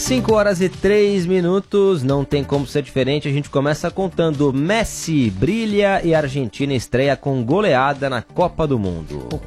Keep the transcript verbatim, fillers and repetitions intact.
cinco horas e três minutos, não tem como ser diferente. A gente começa contando: Messi brilha e a Argentina estreia com goleada na Copa do Mundo.